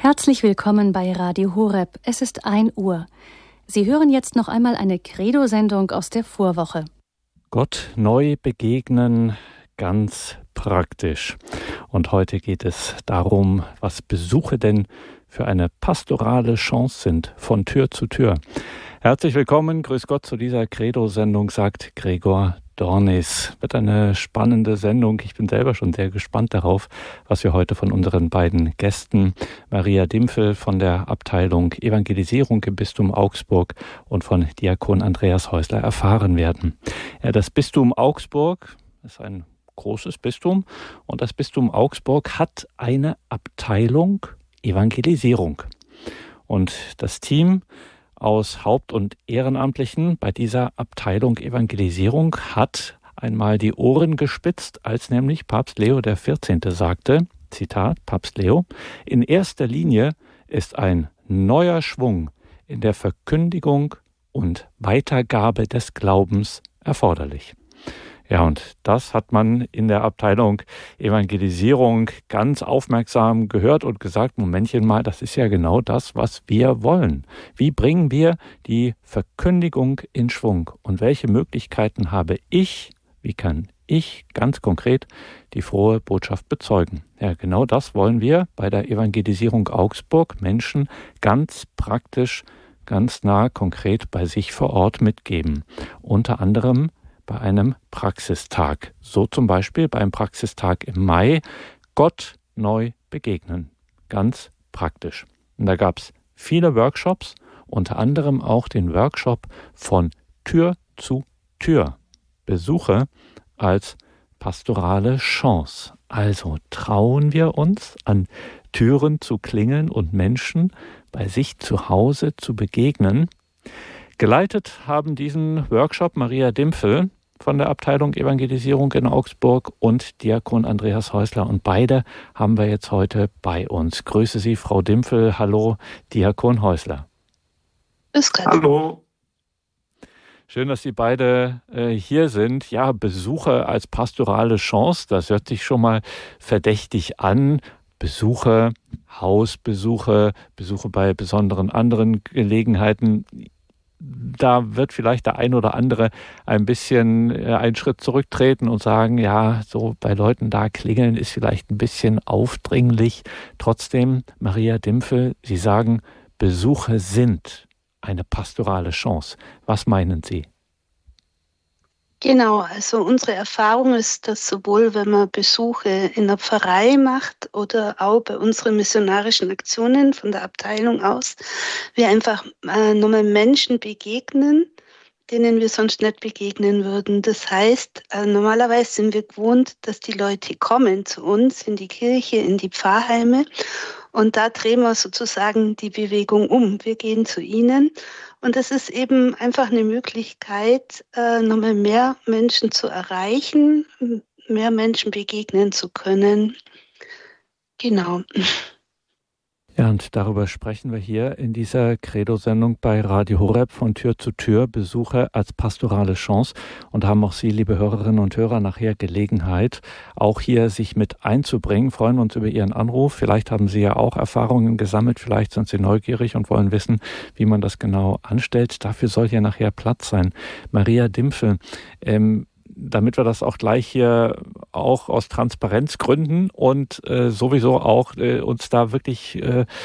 Herzlich willkommen bei Radio Horeb. Es ist 1 Uhr. Sie hören jetzt noch einmal eine Credo-Sendung aus der Vorwoche. Gott neu begegnen, ganz praktisch. Und heute geht es darum, was Besuche denn für eine pastorale Chance sind, von Tür zu Tür. Herzlich willkommen, grüß Gott zu dieser Credo-Sendung, sagt Gregor Dornis. Wird eine spannende Sendung. Ich bin selber schon sehr gespannt darauf, was wir heute von unseren beiden Gästen, Maria Dimpfel von der Abteilung Evangelisierung im Bistum Augsburg und von Diakon Andreas Häusler, erfahren werden. Ja, das Bistum Augsburg ist ein großes Bistum und das Bistum Augsburg hat eine Abteilung Evangelisierung. Und das Team aus Haupt- und Ehrenamtlichen bei dieser Abteilung Evangelisierung hat einmal die Ohren gespitzt, als nämlich Papst Leo XIV. Sagte, Zitat, Papst Leo, in erster Linie ist ein neuer Schwung in der Verkündigung und Weitergabe des Glaubens erforderlich. Ja, und das hat man in der Abteilung Evangelisierung ganz aufmerksam gehört und gesagt, Momentchen mal, das ist ja genau das, was wir wollen. Wie bringen wir die Verkündigung in Schwung? Und welche Möglichkeiten habe ich, wie kann ich ganz konkret die frohe Botschaft bezeugen? Ja, genau das wollen wir bei der Evangelisierung Augsburg Menschen ganz praktisch, ganz nah, konkret bei sich vor Ort mitgeben. Unter anderem bei einem Praxistag. So zum Beispiel beim Praxistag im Mai, Gott neu begegnen. Ganz praktisch. Und da gab es viele Workshops, unter anderem auch den Workshop von Tür zu Tür. Besuche als pastorale Chance. Also trauen wir uns, an Türen zu klingeln und Menschen bei sich zu Hause zu begegnen. Geleitet haben diesen Workshop Maria Dimpfel von der Abteilung Evangelisierung in Augsburg und Diakon Andreas Häusler. Und beide haben wir jetzt heute bei uns. Grüße Sie, Frau Dimpfel. Hallo, Diakon Häusler. Grüß Gott. Hallo. Schön, dass Sie beide hier sind. Ja, Besuche als pastorale Chance, das hört sich schon mal verdächtig an. Besuche, Hausbesuche, Besuche bei besonderen anderen Gelegenheiten. Da wird vielleicht der ein oder andere ein bisschen einen Schritt zurücktreten und sagen, ja, so bei Leuten da klingeln ist vielleicht ein bisschen aufdringlich. Trotzdem, Maria Dimpfel, Sie sagen, Besuche sind eine pastorale Chance. Was meinen Sie? Genau, also unsere Erfahrung ist, dass sowohl wenn man Besuche in der Pfarrei macht oder auch bei unseren missionarischen Aktionen von der Abteilung aus, wir einfach nochmal Menschen begegnen, denen wir sonst nicht begegnen würden. Das heißt, normalerweise sind wir gewohnt, dass die Leute kommen zu uns in die Kirche, in die Pfarrheime und da drehen wir sozusagen die Bewegung um. Wir gehen zu ihnen. Und es ist eben einfach eine Möglichkeit, nochmal mehr Menschen zu erreichen, mehr Menschen begegnen zu können. Genau. Ja, und darüber sprechen wir hier in dieser Credo-Sendung bei Radio Horeb von Tür zu Tür, Besuche als pastorale Chance. Und haben auch Sie, liebe Hörerinnen und Hörer, nachher Gelegenheit, auch hier sich mit einzubringen. Freuen uns über Ihren Anruf. Vielleicht haben Sie ja auch Erfahrungen gesammelt, vielleicht sind Sie neugierig und wollen wissen, wie man das genau anstellt. Dafür soll hier nachher Platz sein. Maria Dimpfel, damit wir das auch gleich hier auch aus Transparenzgründen und sowieso auch uns da wirklich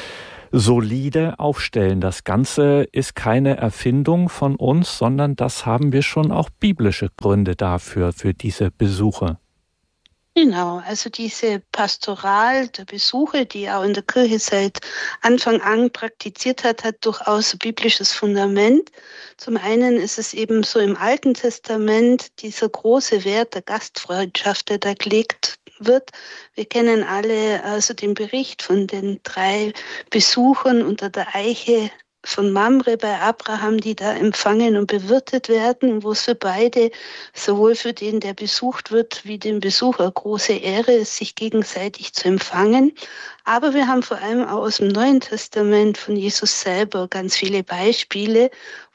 solide aufstellen. Das Ganze ist keine Erfindung von uns, sondern das haben wir schon auch biblische Gründe dafür, für diese Besuche. Genau, also diese Pastoral der Besuche, die auch in der Kirche seit Anfang an praktiziert hat, hat durchaus ein biblisches Fundament. Zum einen ist es eben so im Alten Testament dieser große Wert der Gastfreundschaft, der da gelegt wird. Wir kennen alle also den Bericht von den 3 Besuchern unter der Eiche von Mamre bei Abraham, die da empfangen und bewirtet werden, wo es für beide, sowohl für den, der besucht wird, wie den Besucher, große Ehre ist, sich gegenseitig zu empfangen. Aber wir haben vor allem auch aus dem Neuen Testament von Jesus selber ganz viele Beispiele, wo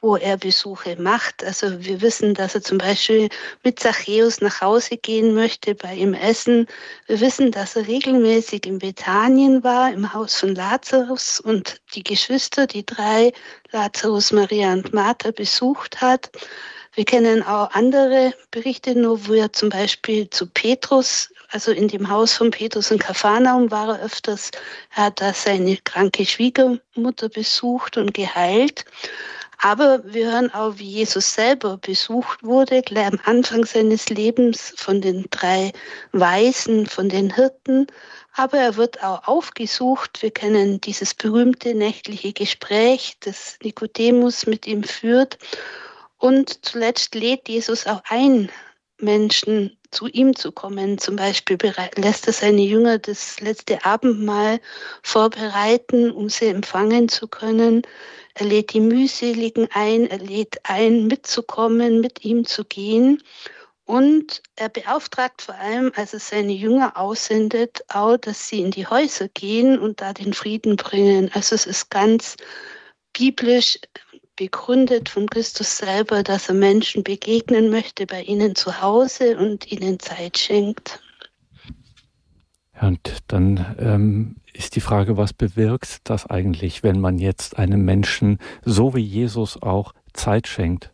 wo er Besuche macht. Also wir wissen, dass er zum Beispiel mit Zachäus nach Hause gehen möchte, bei ihm essen. Wir wissen, dass er regelmäßig in Bethanien war, im Haus von Lazarus und die Geschwister, die drei, Lazarus, Maria und Martha, besucht hat. Wir kennen auch andere Berichte nur, wo er zum Beispiel zu Petrus, also in dem Haus von Petrus in Kapharnaum war er öfters. Er hat da seine kranke Schwiegermutter besucht und geheilt. Aber wir hören auch, wie Jesus selber besucht wurde, gleich am Anfang seines Lebens von den drei Weisen, von den Hirten. Aber er wird auch aufgesucht. Wir kennen dieses berühmte nächtliche Gespräch, das Nikodemus mit ihm führt. Und zuletzt lädt Jesus auch ein, Menschen zu ihm zu kommen. Zum Beispiel lässt er seine Jünger das letzte Abendmahl vorbereiten, um sie empfangen zu können. Er lädt die Mühseligen ein, er lädt ein, mitzukommen, mit ihm zu gehen. Und er beauftragt vor allem, als er seine Jünger aussendet, auch, dass sie in die Häuser gehen und da den Frieden bringen. Also es ist ganz biblisch begründet von Christus selber, dass er Menschen begegnen möchte bei ihnen zu Hause und ihnen Zeit schenkt. Ja, und dann ist die Frage, was bewirkt das eigentlich, wenn man jetzt einem Menschen, so wie Jesus auch, Zeit schenkt?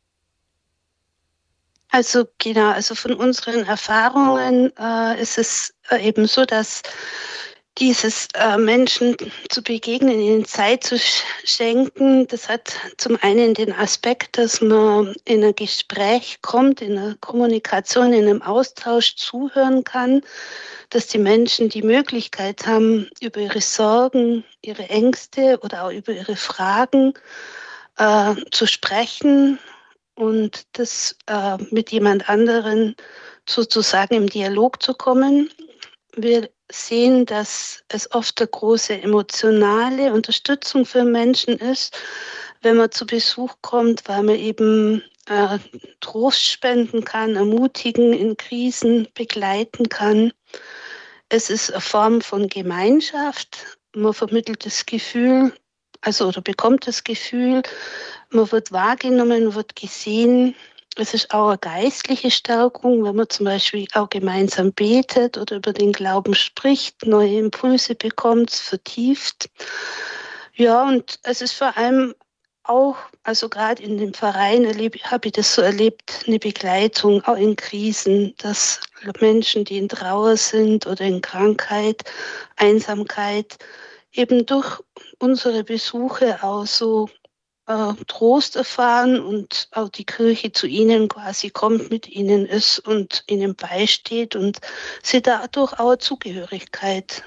Also genau, also von unseren Erfahrungen ist es eben so, dass dieses Menschen zu begegnen, ihnen Zeit zu schenken, das hat zum einen den Aspekt, dass man in ein Gespräch kommt, in einer Kommunikation, in einem Austausch zuhören kann, dass die Menschen die Möglichkeit haben, über ihre Sorgen, ihre Ängste oder auch über ihre Fragen zu sprechen und das mit jemand anderen sozusagen im Dialog zu kommen. Wir sehen, dass es oft eine große emotionale Unterstützung für Menschen ist, wenn man zu Besuch kommt, weil man eben Trost spenden kann, ermutigen, in Krisen begleiten kann. Es ist eine Form von Gemeinschaft. Man vermittelt das Gefühl, oder bekommt das Gefühl, man wird wahrgenommen, wird gesehen. Es ist auch eine geistliche Stärkung, wenn man zum Beispiel auch gemeinsam betet oder über den Glauben spricht, neue Impulse bekommt, vertieft. Ja, und es ist vor allem auch, also gerade in dem Verein habe ich das so erlebt, eine Begleitung, auch in Krisen, dass Menschen, die in Trauer sind oder in Krankheit, Einsamkeit, eben durch unsere Besuche auch so Trost erfahren und auch die Kirche zu ihnen quasi kommt, mit ihnen ist und ihnen beisteht und sie dadurch auch Zugehörigkeit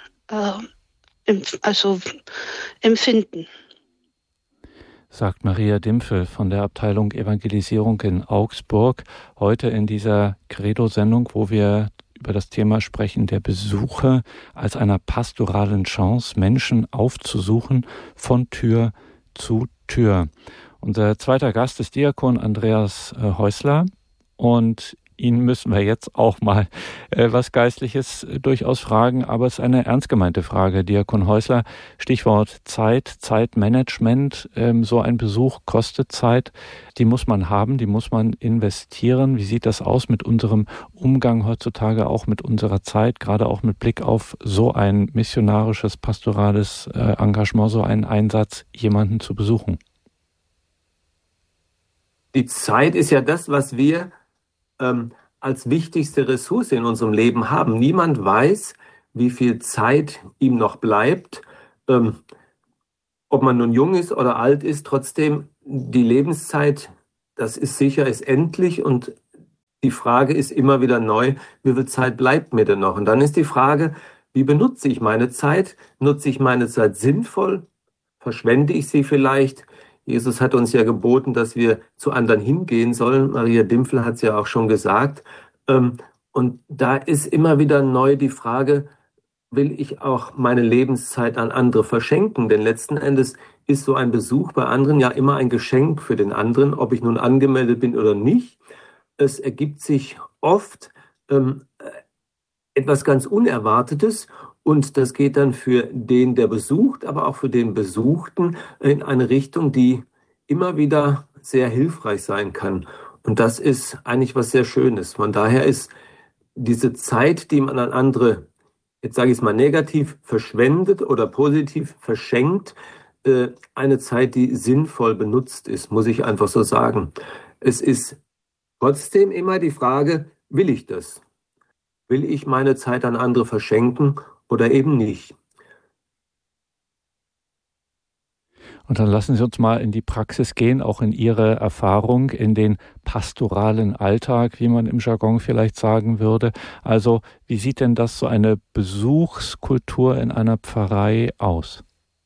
empfinden. Sagt Maria Dimpfel von der Abteilung Evangelisierung in Augsburg, heute in dieser Credo-Sendung, wo wir über das Thema sprechen, der Besuche als einer pastoralen Chance, Menschen aufzusuchen von Tür zu Tür. Unser zweiter Gast ist Diakon Andreas Häusler und ihn müssen wir jetzt auch mal was Geistliches durchaus fragen, aber es ist eine ernst gemeinte Frage, Diakon Häusler. Stichwort Zeit, Zeitmanagement. So ein Besuch kostet Zeit. Die muss man haben, die muss man investieren. Wie sieht das aus mit unserem Umgang heutzutage, auch mit unserer Zeit, gerade auch mit Blick auf so ein missionarisches, pastorales Engagement, so einen Einsatz, jemanden zu besuchen? Die Zeit ist ja das, was wir als wichtigste Ressource in unserem Leben haben. Niemand weiß, wie viel Zeit ihm noch bleibt, ob man nun jung ist oder alt ist. Trotzdem, die Lebenszeit, das ist sicher, ist endlich und die Frage ist immer wieder neu, wie viel Zeit bleibt mir denn noch? Und dann ist die Frage, wie benutze ich meine Zeit? Nutze ich meine Zeit sinnvoll? Verschwende ich sie vielleicht? Jesus hat uns ja geboten, dass wir zu anderen hingehen sollen. Maria Dimpfel hat es ja auch schon gesagt. Und da ist immer wieder neu die Frage, will ich auch meine Lebenszeit an andere verschenken? Denn letzten Endes ist so ein Besuch bei anderen ja immer ein Geschenk für den anderen, ob ich nun angemeldet bin oder nicht. Es ergibt sich oft etwas ganz Unerwartetes. Und das geht dann für den, der besucht, aber auch für den Besuchten in eine Richtung, die immer wieder sehr hilfreich sein kann. Und das ist eigentlich was sehr Schönes. Von daher ist diese Zeit, die man an andere, jetzt sage ich es mal negativ, verschwendet oder positiv verschenkt, eine Zeit, die sinnvoll benutzt ist, muss ich einfach so sagen. Es ist trotzdem immer die Frage, will ich das? Will ich meine Zeit an andere verschenken oder eben nicht? Und dann lassen Sie uns mal in die Praxis gehen, auch in Ihre Erfahrung, in den pastoralen Alltag, wie man im Jargon vielleicht sagen würde. Also wie sieht denn das so eine Besuchskultur in einer Pfarrei aus?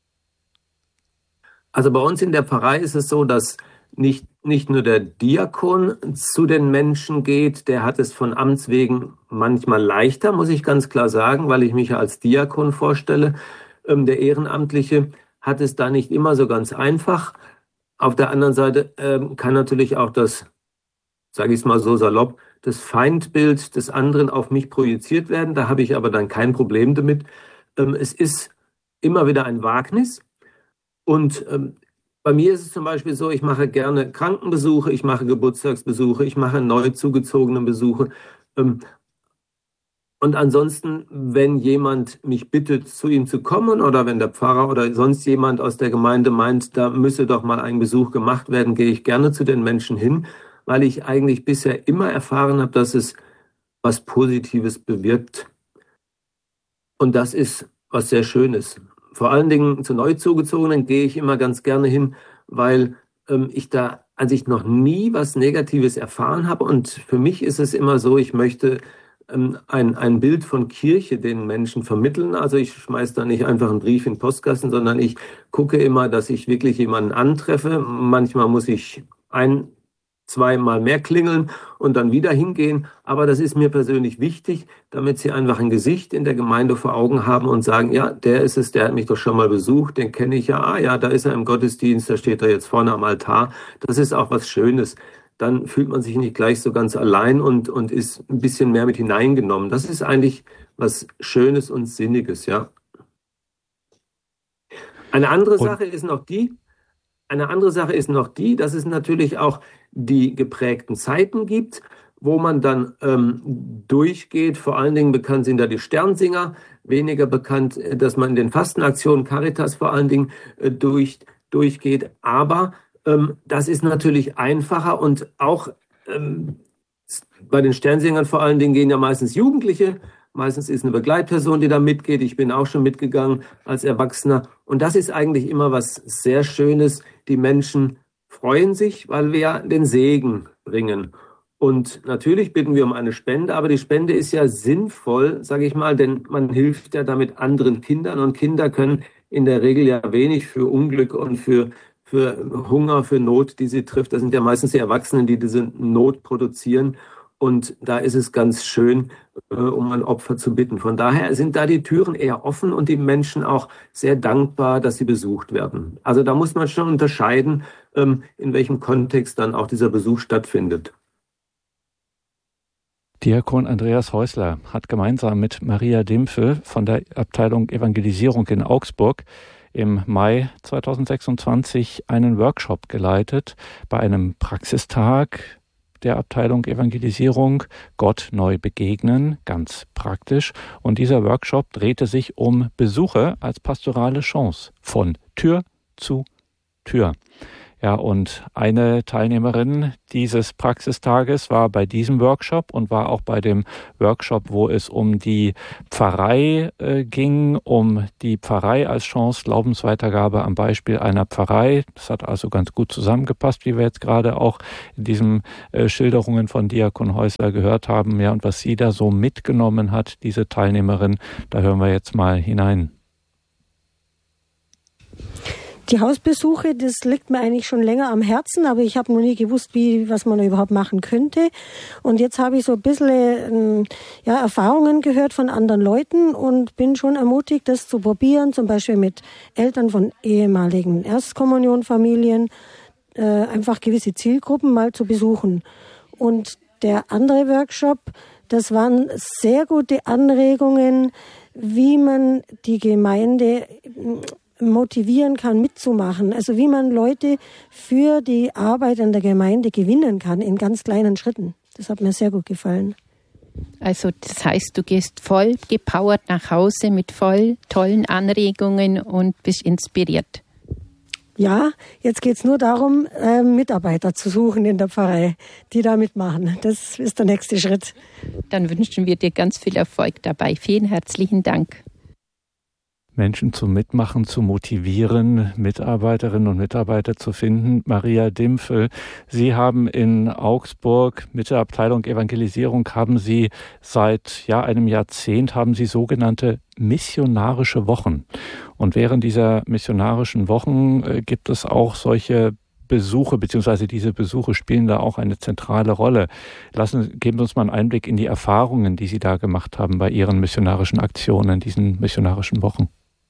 Also bei uns in der Pfarrei ist es so, dass nicht nur der Diakon zu den Menschen geht, der hat es von Amts wegen manchmal leichter, muss ich ganz klar sagen, weil ich mich ja als Diakon vorstelle. Der Ehrenamtliche hat es da nicht immer so ganz einfach. Auf der anderen Seite kann natürlich auch das, sage ich es mal so salopp, das Feindbild des anderen auf mich projiziert werden. Da habe ich aber dann kein Problem damit. Es ist immer wieder ein Wagnis. Und bei mir ist es zum Beispiel so, ich mache gerne Krankenbesuche, ich mache Geburtstagsbesuche, ich mache neu zugezogene Besuche. Und ansonsten, wenn jemand mich bittet, zu ihm zu kommen oder wenn der Pfarrer oder sonst jemand aus der Gemeinde meint, da müsse doch mal ein Besuch gemacht werden, gehe ich gerne zu den Menschen hin, weil ich eigentlich bisher immer erfahren habe, dass es was Positives bewirkt. Und das ist was sehr Schönes. Vor allen Dingen zu Neuzugezogenen gehe ich immer ganz gerne hin, weil ich da an sich noch nie was Negatives erfahren habe. Und für mich ist es immer so, ich möchte ein Bild von Kirche den Menschen vermitteln. Also ich schmeiße da nicht einfach einen Brief in den Postkasten, sondern ich gucke immer, dass ich wirklich jemanden antreffe. Manchmal muss ich zweimal mehr klingeln und dann wieder hingehen. Aber das ist mir persönlich wichtig, damit sie einfach ein Gesicht in der Gemeinde vor Augen haben und sagen, ja, der ist es, der hat mich doch schon mal besucht, den kenne ich ja. Ah ja, da ist er im Gottesdienst, da steht er jetzt vorne am Altar. Das ist auch was Schönes. Dann fühlt man sich nicht gleich so ganz allein und ist ein bisschen mehr mit hineingenommen. Das ist eigentlich was Schönes und Sinniges, ja. Eine andere Sache ist noch die, dass es natürlich auch die geprägten Zeiten gibt, wo man dann durchgeht. Vor allen Dingen bekannt sind da die Sternsinger, weniger bekannt, dass man in den Fastenaktionen Caritas vor allen Dingen durchgeht. Aber das ist natürlich einfacher und auch bei den Sternsingern vor allen Dingen gehen ja meistens Jugendliche. Meistens ist eine Begleitperson, die da mitgeht. Ich bin auch schon mitgegangen als Erwachsener. Und das ist eigentlich immer was sehr Schönes. Die Menschen freuen sich, weil wir ja den Segen bringen. Und natürlich bitten wir um eine Spende, aber die Spende ist ja sinnvoll, sage ich mal, denn man hilft ja damit anderen Kindern. Und Kinder können in der Regel ja wenig für Unglück und für Hunger, für Not, die sie trifft. Das sind ja meistens die Erwachsenen, die diese Not produzieren. Und da ist es ganz schön, um ein Opfer zu bitten. Von daher sind da die Türen eher offen und die Menschen auch sehr dankbar, dass sie besucht werden. Also da muss man schon unterscheiden, in welchem Kontext dann auch dieser Besuch stattfindet. Diakon Andreas Häusler hat gemeinsam mit Maria Dimpfel von der Abteilung Evangelisierung in Augsburg im Mai 2026 einen Workshop geleitet bei einem Praxistag der Abteilung Evangelisierung, Gott neu begegnen, ganz praktisch. Und dieser Workshop drehte sich um Besuche als pastorale Chance von Tür zu Tür. Ja, und eine Teilnehmerin dieses Praxistages war bei diesem Workshop und war auch bei dem Workshop, wo es um die Pfarrei ging, um die Pfarrei als Chance, Glaubensweitergabe am Beispiel einer Pfarrei. Das hat also ganz gut zusammengepasst, wie wir jetzt gerade auch in diesen Schilderungen von Diakon Häusler gehört haben. Ja, und was sie da so mitgenommen hat, diese Teilnehmerin, da hören wir jetzt mal hinein. Die Hausbesuche, das liegt mir eigentlich schon länger am Herzen, aber ich habe noch nie gewusst, was man da überhaupt machen könnte. Und jetzt habe ich so ein bisschen Erfahrungen gehört von anderen Leuten und bin schon ermutigt, das zu probieren, zum Beispiel mit Eltern von ehemaligen Erstkommunionfamilien, einfach gewisse Zielgruppen mal zu besuchen. Und der andere Workshop, das waren sehr gute Anregungen, wie man die Gemeinde motivieren kann, mitzumachen. Also wie man Leute für die Arbeit in der Gemeinde gewinnen kann, in ganz kleinen Schritten. Das hat mir sehr gut gefallen. Also das heißt, du gehst voll gepowert nach Hause mit voll tollen Anregungen und bist inspiriert. Ja, jetzt geht's nur darum, Mitarbeiter zu suchen in der Pfarrei, die da mitmachen. Das ist der nächste Schritt. Dann wünschen wir dir ganz viel Erfolg dabei. Vielen herzlichen Dank. Menschen zum Mitmachen zu motivieren, Mitarbeiterinnen und Mitarbeiter zu finden. Maria Dimpfel, Sie haben in Augsburg mit der Abteilung Evangelisierung haben Sie seit einem Jahrzehnt haben Sie sogenannte missionarische Wochen. Und während dieser missionarischen Wochen gibt es auch solche Besuche, beziehungsweise diese Besuche spielen da auch eine zentrale Rolle. Geben Sie uns mal einen Einblick in die Erfahrungen, die Sie da gemacht haben bei Ihren missionarischen Aktionen, diesen missionarischen Wochen.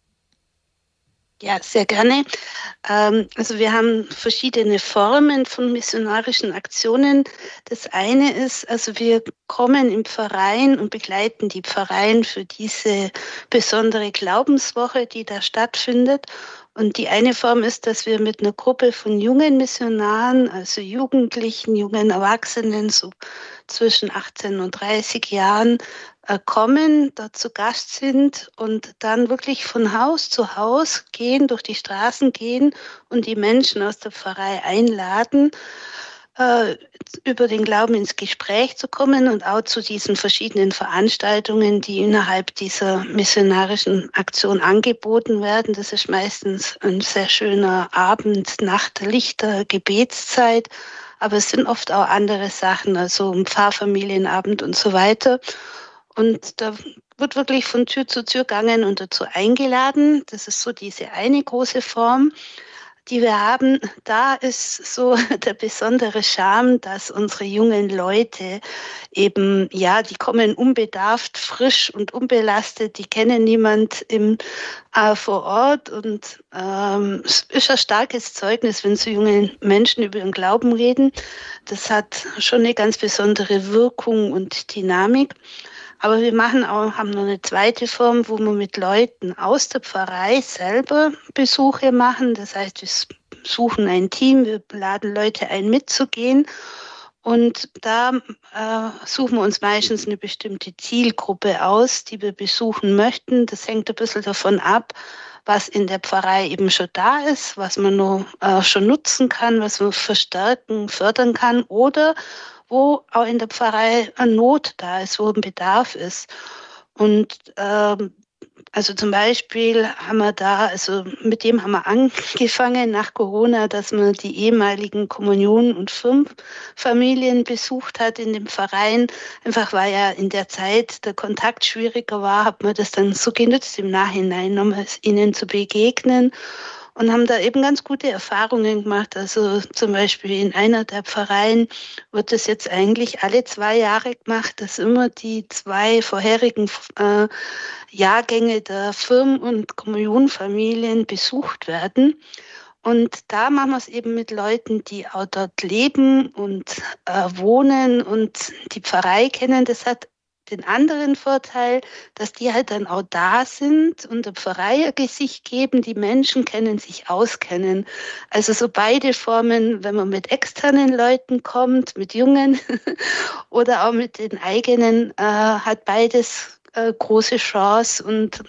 Ja, sehr gerne. Also wir haben verschiedene Formen von missionarischen Aktionen. Das eine ist, also wir kommen im Pfarreien und begleiten die Pfarreien für diese besondere Glaubenswoche, die da stattfindet. Und die eine Form ist, dass wir mit einer Gruppe von jungen Missionaren, also Jugendlichen, jungen Erwachsenen, so zwischen 18 und 30 Jahren, kommen, dort zu Gast sind und dann wirklich von Haus zu Haus gehen, durch die Straßen gehen und die Menschen aus der Pfarrei einladen, über den Glauben ins Gespräch zu kommen und auch zu diesen verschiedenen Veranstaltungen, die innerhalb dieser missionarischen Aktion angeboten werden. Das ist meistens ein sehr schöner Abend, Nacht, Lichter, Gebetszeit, aber es sind oft auch andere Sachen, also ein Pfarrfamilienabend und so weiter. Und da wird wirklich von Tür zu Tür gegangen und dazu eingeladen. Das ist so diese eine große Form, die wir haben. Da ist so der besondere Charme, dass unsere jungen Leute eben, die kommen unbedarft, frisch und unbelastet, die kennen niemand vor Ort und es ist ein starkes Zeugnis, wenn so junge Menschen über ihren Glauben reden. Das hat schon eine ganz besondere Wirkung und Dynamik. Aber wir haben noch eine zweite Form, wo wir mit Leuten aus der Pfarrei selber Besuche machen. Das heißt, wir suchen ein Team, wir laden Leute ein, mitzugehen. Und da suchen wir uns meistens eine bestimmte Zielgruppe aus, die wir besuchen möchten. Das hängt ein bisschen davon ab, was in der Pfarrei eben schon da ist, was man noch schon nutzen kann, was man verstärken, fördern kann oder wo auch in der Pfarrei eine Not da ist, wo ein Bedarf ist. Und also zum Beispiel mit dem haben wir angefangen nach Corona, dass man die ehemaligen Kommunion- und Firmenfamilien besucht hat in dem Verein. Einfach weil ja in der Zeit der Kontakt schwieriger war, hat man das dann so genutzt im Nachhinein, um ihnen zu begegnen. Und haben da eben ganz gute Erfahrungen gemacht. Also zum Beispiel in einer der Pfarreien wird das jetzt eigentlich alle 2 Jahre gemacht, dass immer die 2 vorherigen Jahrgänge der Firmen- und Kommunionfamilien besucht werden. Und da machen wir es eben mit Leuten, die auch dort leben und wohnen und die Pfarrei kennen. Das hat den anderen Vorteil, dass die halt dann auch da sind und der Pfarrei ein Gesicht geben, die Menschen auskennen. Also so beide Formen, wenn man mit externen Leuten kommt, mit Jungen oder auch mit den eigenen, hat beides große Chance und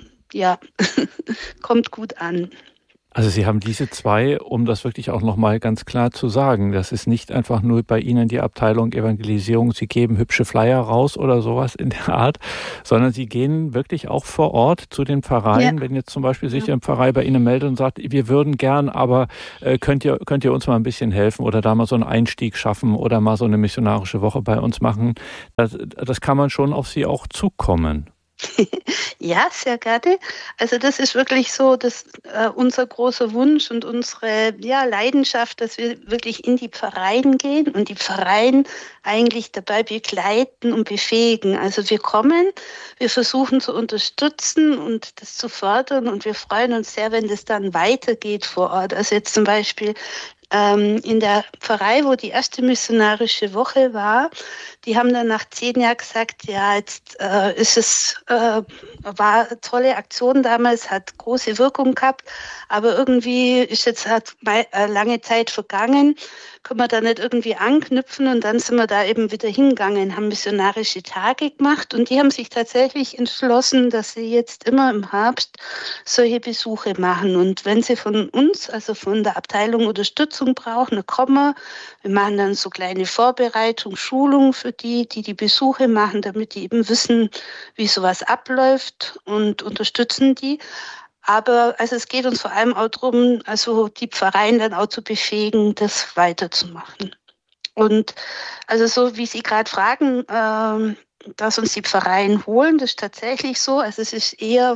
kommt gut an. Also Sie haben diese 2, um das wirklich auch nochmal ganz klar zu sagen, das ist nicht einfach nur bei Ihnen die Abteilung Evangelisierung, Sie geben hübsche Flyer raus oder sowas in der Art, sondern Sie gehen wirklich auch vor Ort zu den Pfarreien. Ja. Wenn jetzt zum Beispiel sich eine Pfarrei bei Ihnen meldet und sagt, wir würden gern, aber könnt ihr uns mal ein bisschen helfen oder da mal so einen Einstieg schaffen oder mal so eine missionarische Woche bei uns machen, das kann man schon auf Sie auch zukommen. Ja, sehr gerne. Also das ist wirklich so, dass unser großer Wunsch und unsere Leidenschaft, dass wir wirklich in die Pfarreien gehen und die Pfarreien eigentlich dabei begleiten und befähigen. Also wir kommen, wir versuchen zu unterstützen und das zu fördern und wir freuen uns sehr, wenn das dann weitergeht vor Ort. Also jetzt zum Beispiel in der Pfarrei, wo die erste missionarische Woche war, die haben dann nach 10 Jahren gesagt, ja, jetzt war eine tolle Aktion damals, hat große Wirkung gehabt, aber irgendwie hat lange Zeit vergangen, können wir da nicht irgendwie anknüpfen, und dann sind wir da eben wieder hingegangen, haben missionarische Tage gemacht, und die haben sich tatsächlich entschlossen, dass sie jetzt immer im Herbst solche Besuche machen, und wenn sie von uns, also von der Abteilung Unterstützung brauchen, dann kommen wir. Wir machen dann so kleine Vorbereitung, Schulung für die Besuche machen, damit die eben wissen, wie sowas abläuft, und unterstützen die. Aber also es geht uns vor allem auch darum, also die Pfarreien dann auch zu befähigen, das weiterzumachen. Und also so wie Sie gerade fragen, dass uns die Pfarreien holen, das ist tatsächlich so. Also es ist eher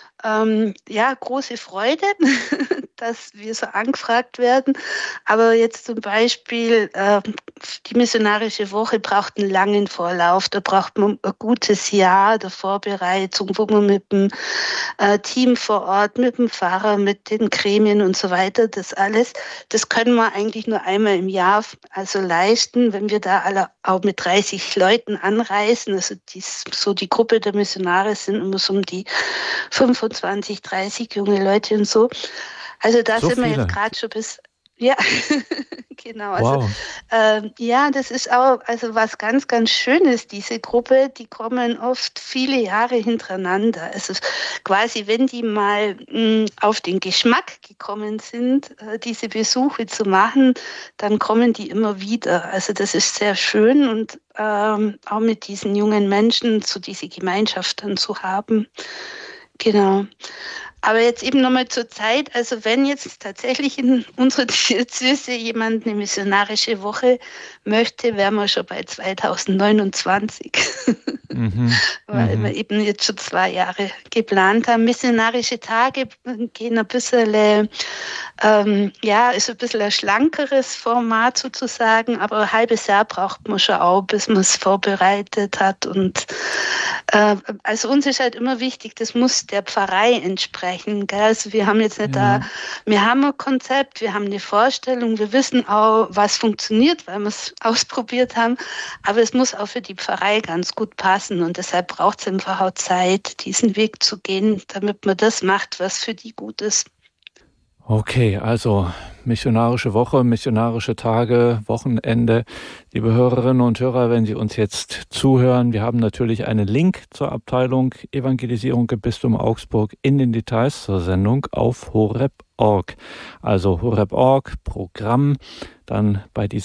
große Freude, dass wir so angefragt werden. Aber jetzt zum Beispiel die missionarische Woche braucht einen langen Vorlauf. Da braucht man ein gutes Jahr der Vorbereitung, wo man mit dem Team vor Ort, mit dem Pfarrer, mit den Gremien und so weiter, das alles, das können wir eigentlich nur einmal im Jahr also leisten, wenn wir da alle auch mit 30 Leuten anreisen. Also die Gruppe der Missionare sind immer so um die 25, 30 junge Leute und so. Also da sind wir jetzt gerade schon ja, genau. Wow. Also, das ist auch also was ganz, ganz Schönes, diese Gruppe, die kommen oft viele Jahre hintereinander. Also quasi, wenn die mal auf den Geschmack gekommen sind, diese Besuche zu machen, dann kommen die immer wieder. Also das ist sehr schön, und auch mit diesen jungen Menschen so diese Gemeinschaft dann zu haben. Genau. Aber jetzt eben nochmal zur Zeit, also wenn jetzt tatsächlich in unserer Diözese jemand eine missionarische Woche möchte, wären wir schon bei 2029, weil wir eben jetzt schon 2 Jahre geplant haben. Missionarische Tage gehen ein bisschen, ist ein bisschen ein schlankeres Format sozusagen, aber ein halbes Jahr braucht man schon auch, bis man es vorbereitet hat. Und also uns ist halt immer wichtig, das muss der Pfarrei entsprechen. Gell? Also wir haben jetzt nicht wir haben ein Konzept, wir haben eine Vorstellung, wir wissen auch, was funktioniert, weil wir es ausprobiert haben, aber es muss auch für die Pfarrei ganz gut passen, und deshalb braucht es einfach auch Zeit, diesen Weg zu gehen, damit man das macht, was für die gut ist. Okay, also missionarische Woche, missionarische Tage, Wochenende. Liebe Hörerinnen und Hörer, wenn Sie uns jetzt zuhören, wir haben natürlich einen Link zur Abteilung Evangelisierung im Bistum Augsburg in den Details zur Sendung auf horeb.org. Also horeb.org, Programm, dann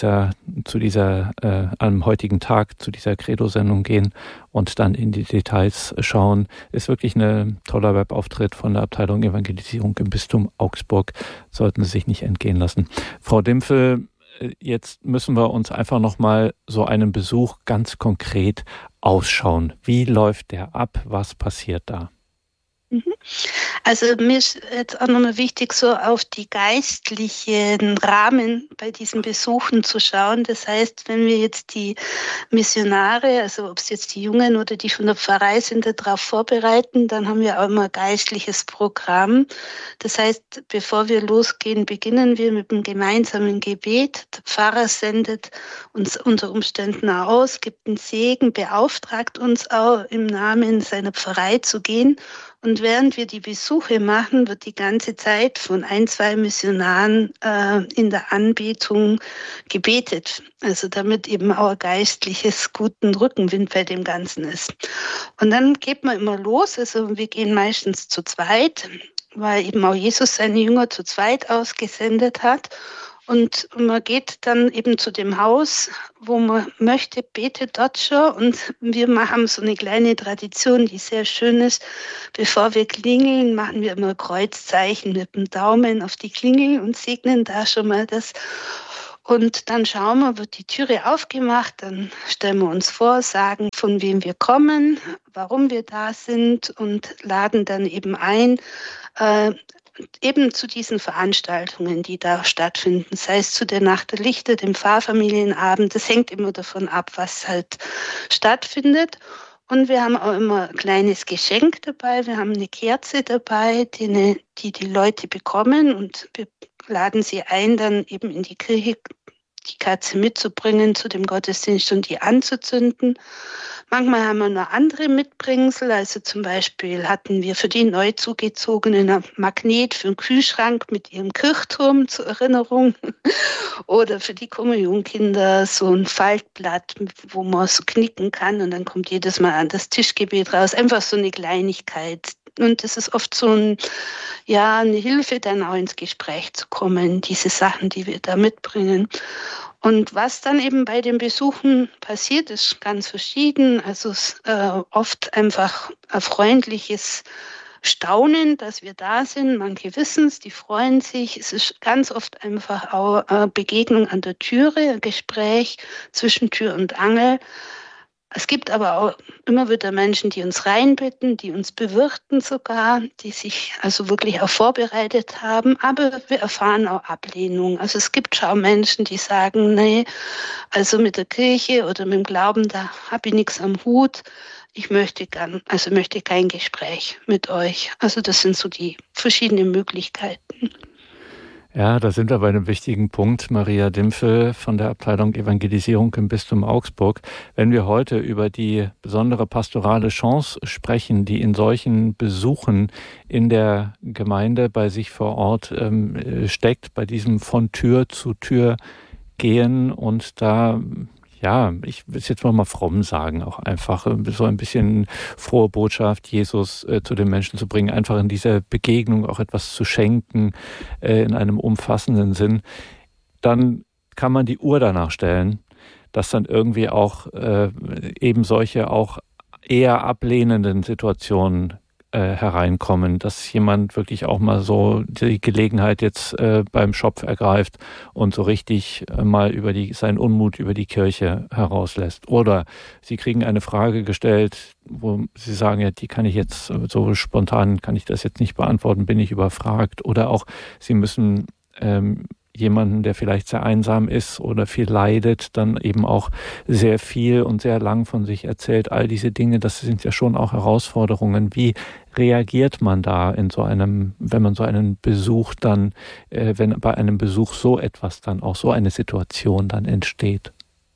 am heutigen Tag zu dieser Credo-Sendung gehen und dann in die Details schauen. Ist wirklich ein toller Webauftritt von der Abteilung Evangelisierung im Bistum Augsburg. Sollten Sie sich nicht entgehen lassen. Frau Dimpfel, jetzt müssen wir uns einfach nochmal so einen Besuch ganz konkret ausschauen. Wie läuft der ab? Was passiert da? Also mir ist jetzt auch nochmal wichtig, so auf die geistlichen Rahmen bei diesen Besuchen zu schauen. Das heißt, wenn wir jetzt die Missionare, also ob es jetzt die Jungen oder die von der Pfarrei sind, darauf vorbereiten, dann haben wir auch immer ein geistliches Programm. Das heißt, bevor wir losgehen, beginnen wir mit einem gemeinsamen Gebet. Der Pfarrer sendet uns unter Umständen aus, gibt einen Segen, beauftragt uns auch im Namen seiner Pfarrei zu gehen. Und während wir die Besuche machen, wird die ganze Zeit von 1-2 Missionaren in der Anbetung gebetet. Also damit eben auch ein geistliches guten Rückenwind bei dem Ganzen ist. Und dann geht man immer los. Also wir gehen meistens zu zweit, weil eben auch Jesus seine Jünger zu zweit ausgesendet hat. Und man geht dann eben zu dem Haus, wo man möchte, betet dort schon. Und wir haben so eine kleine Tradition, die sehr schön ist. Bevor wir klingeln, machen wir immer Kreuzzeichen mit dem Daumen auf die Klingel und segnen da schon mal das. Und dann schauen wir, wird die Türe aufgemacht, dann stellen wir uns vor, sagen, von wem wir kommen, warum wir da sind, und laden dann eben ein, eben zu diesen Veranstaltungen, die da stattfinden, sei es zu der Nacht der Lichter, dem Pfarrfamilienabend. Das hängt immer davon ab, was halt stattfindet. Und wir haben auch immer ein kleines Geschenk dabei. Wir haben eine Kerze dabei, die die Leute bekommen, und wir laden sie ein, dann eben in die Kirche die Kerze mitzubringen zu dem Gottesdienst und die anzuzünden. Manchmal haben wir noch andere Mitbringsel, also zum Beispiel hatten wir für die neu zugezogenen ein Magnet für den Kühlschrank mit ihrem Kirchturm zur Erinnerung oder für die Kommunionkinder so ein Faltblatt, wo man so knicken kann und dann kommt jedes Mal an das Tischgebet raus. Einfach so eine Kleinigkeit. Und das ist oft so eine Hilfe, dann auch ins Gespräch zu kommen, diese Sachen, die wir da mitbringen. Und was dann eben bei den Besuchen passiert, ist ganz verschieden. Also oft einfach ein freundliches Staunen, dass wir da sind. Manche wissen es, die freuen sich. Es ist ganz oft einfach auch eine Begegnung an der Türe, ein Gespräch zwischen Tür und Angel. Es gibt aber auch immer wieder Menschen, die uns reinbitten, die uns bewirten sogar, die sich also wirklich auch vorbereitet haben. Aber wir erfahren auch Ablehnung. Also es gibt schon Menschen, die sagen, nee, also mit der Kirche oder mit dem Glauben, da habe ich nichts am Hut. Ich möchte kein Gespräch mit euch. Also das sind so die verschiedenen Möglichkeiten. Ja, da sind wir bei einem wichtigen Punkt, Maria Dimpfel von der Abteilung Evangelisierung im Bistum Augsburg. Wenn wir heute über die besondere pastorale Chance sprechen, die in solchen Besuchen in der Gemeinde bei sich vor Ort steckt, bei diesem von Tür zu Tür gehen und da, ja, ich will es jetzt mal fromm sagen, auch einfach so ein bisschen frohe Botschaft Jesus zu den Menschen zu bringen, einfach in dieser Begegnung auch etwas zu schenken in einem umfassenden Sinn, dann kann man die Uhr danach stellen, dass dann irgendwie auch eben solche auch eher ablehnenden Situationen hereinkommen, dass jemand wirklich auch mal so die Gelegenheit jetzt beim Schopf ergreift und so richtig mal seinen Unmut über die Kirche herauslässt. Oder Sie kriegen eine Frage gestellt, wo Sie sagen, ja, die kann ich jetzt so spontan, kann ich das jetzt nicht beantworten, bin ich überfragt. Oder auch Sie müssen jemanden, der vielleicht sehr einsam ist oder viel leidet, dann eben auch sehr viel und sehr lang von sich erzählt. All diese Dinge, das sind ja schon auch Herausforderungen. Wie reagiert man da wenn man so einen Besuch dann, wenn bei einem Besuch so etwas dann auch so eine Situation dann entsteht?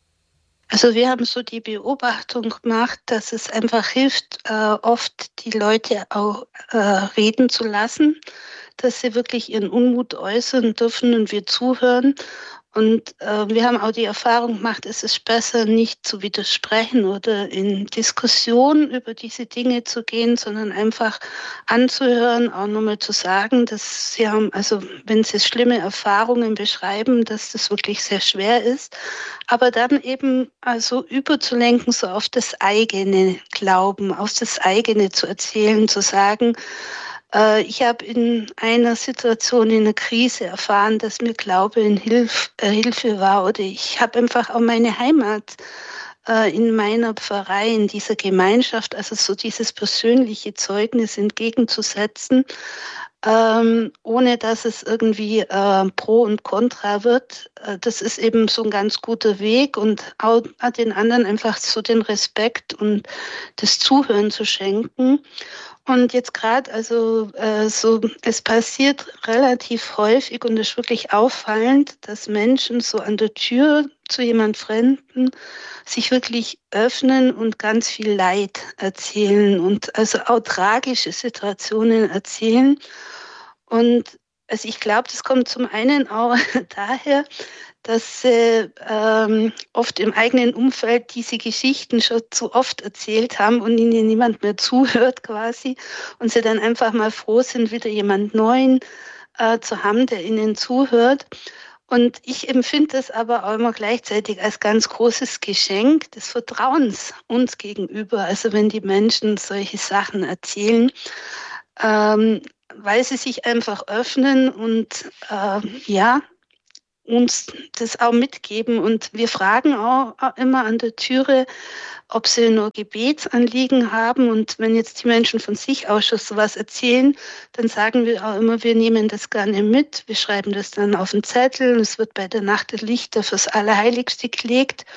Also wir haben so die Beobachtung gemacht, dass es einfach hilft, oft die Leute auch reden zu lassen, dass sie wirklich ihren Unmut äußern dürfen und wir zuhören. Und wir haben auch die Erfahrung gemacht, es ist besser, nicht zu widersprechen oder in Diskussion über diese Dinge zu gehen, sondern einfach anzuhören, auch nochmal zu sagen, dass sie haben, also wenn sie schlimme Erfahrungen beschreiben, dass das wirklich sehr schwer ist, aber dann eben also überzulenken, so auf das eigene Glauben, auf das eigene zu erzählen, zu sagen, ich habe in einer Situation, in einer Krise erfahren, dass mir Glaube in Hilfe war. Oder ich habe einfach auch meine Heimat in meiner Pfarrei, in dieser Gemeinschaft, also so dieses persönliche Zeugnis entgegenzusetzen, ohne dass es irgendwie pro und contra wird. Das ist eben so ein ganz guter Weg und auch den anderen einfach so den Respekt und das Zuhören zu schenken. Und jetzt gerade, es passiert relativ häufig und es ist wirklich auffallend, dass Menschen so an der Tür zu jemand Fremden sich wirklich öffnen und ganz viel Leid erzählen und also auch tragische Situationen erzählen. Und also ich glaube, das kommt zum einen auch daher, dass sie oft im eigenen Umfeld diese Geschichten schon zu oft erzählt haben und ihnen niemand mehr zuhört quasi und sie dann einfach mal froh sind, wieder jemand Neuen zu haben, der ihnen zuhört. Und ich empfinde das aber auch immer gleichzeitig als ganz großes Geschenk des Vertrauens uns gegenüber. Also wenn die Menschen solche Sachen erzählen, weil sie sich einfach öffnen und uns das auch mitgeben. Und wir fragen auch immer an der Türe, ob sie nur Gebetsanliegen haben. Und wenn jetzt die Menschen von sich aus schon sowas erzählen, dann sagen wir auch immer, wir nehmen das gerne mit. Wir schreiben das dann auf einen Zettel. Es wird bei der Nacht der Lichter fürs Allerheiligste gelegt.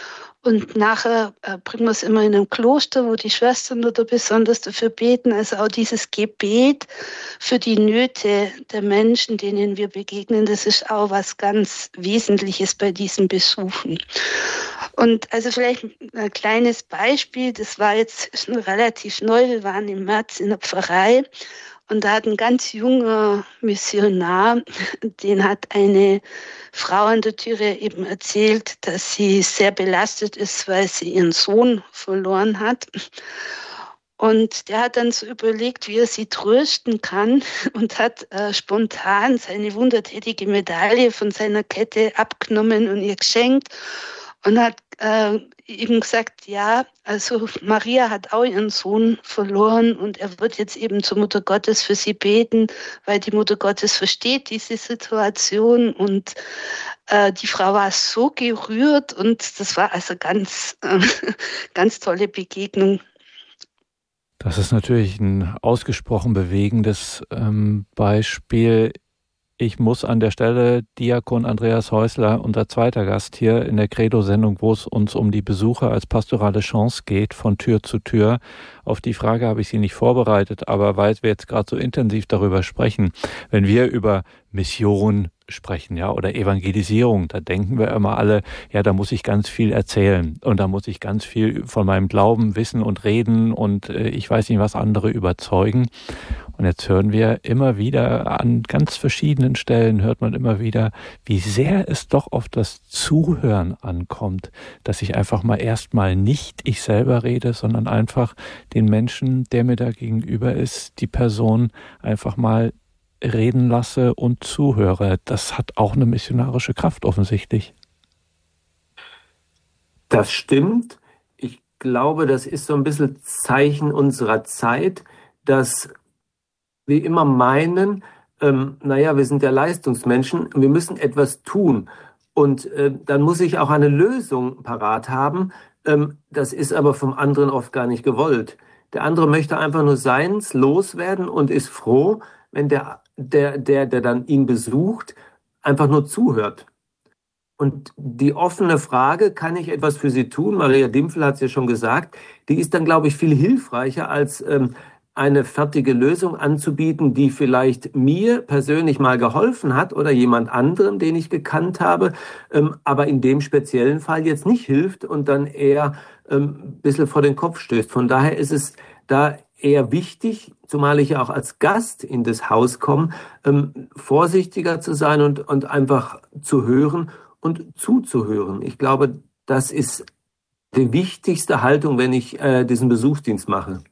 Und nachher bringen wir es immer in ein Kloster, wo die Schwestern oder besonders dafür beten. Also auch dieses Gebet für die Nöte der Menschen, denen wir begegnen, das ist auch was ganz Wesentliches bei diesen Besuchen. Und also vielleicht ein kleines Beispiel, das war jetzt schon relativ neu, wir waren im März in der Pfarrei. Und da hat ein ganz junger Missionar, den hat eine Frau an der Türe eben erzählt, dass sie sehr belastet ist, weil sie ihren Sohn verloren hat. Und der hat dann so überlegt, wie er sie trösten kann und hat spontan seine wundertätige Medaille von seiner Kette abgenommen und ihr geschenkt und hat eben gesagt, ja, also Maria hat auch ihren Sohn verloren und er wird jetzt eben zur Mutter Gottes für sie beten, weil die Mutter Gottes versteht diese Situation. Und die Frau war so gerührt und das war also ganz tolle Begegnung. Das ist natürlich ein ausgesprochen bewegendes Beispiel. Ich muss an der Stelle Diakon Andreas Häusler, unser zweiter Gast hier in der Credo-Sendung, wo es uns um die Besucher als pastorale Chance geht, von Tür zu Tür. Auf die Frage habe ich Sie nicht vorbereitet, aber weil wir jetzt gerade so intensiv darüber sprechen, wenn wir über Mission sprechen, ja, oder Evangelisierung, da denken wir immer alle, ja, da muss ich ganz viel erzählen und da muss ich ganz viel von meinem Glauben wissen und reden und ich weiß nicht, was andere überzeugen. Und jetzt hören wir immer wieder an ganz verschiedenen Stellen, hört man immer wieder, wie sehr es doch auf das Zuhören ankommt, dass ich einfach mal erstmal nicht ich selber rede, sondern einfach den Menschen, der mir da gegenüber ist, die Person einfach mal reden lasse und zuhöre. Das hat auch eine missionarische Kraft offensichtlich. Das stimmt. Ich glaube, das ist so ein bisschen Zeichen unserer Zeit, dass wir immer meinen, wir sind ja Leistungsmenschen, wir müssen etwas tun. Und dann muss ich auch eine Lösung parat haben. Das ist aber vom anderen oft gar nicht gewollt. Der andere möchte einfach nur seins loswerden und ist froh, wenn der dann ihn besucht, einfach nur zuhört. Und die offene Frage, kann ich etwas für Sie tun? Maria Dimpfel hat es ja schon gesagt, die ist dann, glaube ich, viel hilfreicher als eine fertige Lösung anzubieten, die vielleicht mir persönlich mal geholfen hat oder jemand anderem, den ich gekannt habe, aber in dem speziellen Fall jetzt nicht hilft und dann eher ein bisschen vor den Kopf stößt. Von daher ist es da eher wichtig, zumal ich ja auch als Gast in das Haus komme, vorsichtiger zu sein und einfach zu hören und zuzuhören. Ich glaube, das ist die wichtigste Haltung, wenn ich diesen Besuchsdienst mache.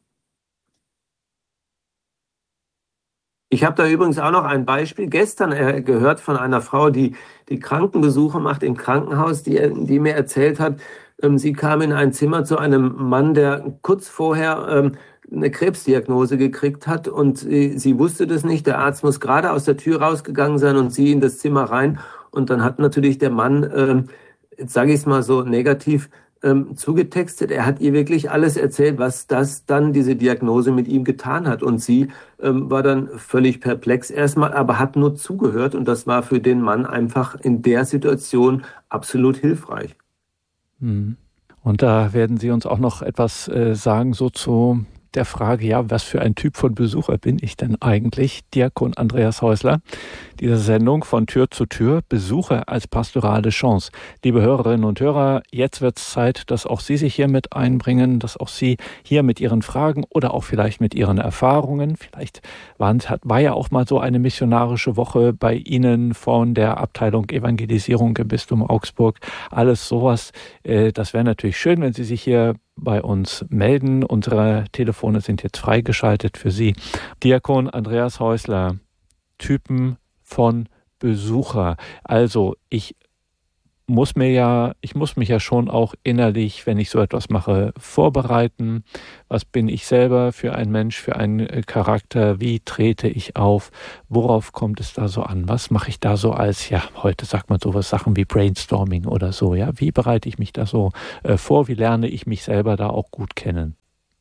Ich habe da übrigens auch noch ein Beispiel gestern gehört von einer Frau, die Krankenbesuche macht im Krankenhaus, die mir erzählt hat, sie kam in ein Zimmer zu einem Mann, der kurz vorher eine Krebsdiagnose gekriegt hat und sie wusste das nicht. Der Arzt muss gerade aus der Tür rausgegangen sein und sie in das Zimmer rein. Und dann hat natürlich der Mann, jetzt sage ich es mal so negativ, zugetextet. Er hat ihr wirklich alles erzählt, was diese Diagnose mit ihm getan hat. Und sie war dann völlig perplex erstmal, aber hat nur zugehört. Und das war für den Mann einfach in der Situation absolut hilfreich. Und da werden Sie uns auch noch etwas sagen, so zu der Frage, ja, was für ein Typ von Besucher bin ich denn eigentlich? Diakon Andreas Häusler, diese Sendung von Tür zu Tür, Besucher als pastorale Chance. Liebe Hörerinnen und Hörer, jetzt wird es Zeit, dass auch Sie sich hier mit einbringen, dass auch Sie hier mit Ihren Fragen oder auch vielleicht mit Ihren Erfahrungen, vielleicht war ja auch mal so eine missionarische Woche bei Ihnen von der Abteilung Evangelisierung im Bistum Augsburg, alles sowas. Das wäre natürlich schön, wenn Sie sich hier bei uns melden. Unsere Telefone sind jetzt freigeschaltet für Sie. Diakon Andreas Häusler, Typen von Besucher. Also ich muss mich ja schon auch innerlich, wenn ich so etwas mache, vorbereiten. Was bin ich selber für ein Mensch, für einen Charakter? Wie trete ich auf? Worauf kommt es da so an? Was mache ich da so als, ja, heute sagt man sowas, Sachen wie Brainstorming oder so, ja? Wie bereite ich mich da so vor? Wie lerne ich mich selber da auch gut kennen?